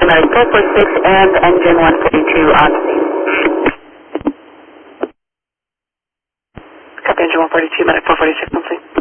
Medic 446 and engine 142 on scene. Copy, engine 142, Medic 446 on scene.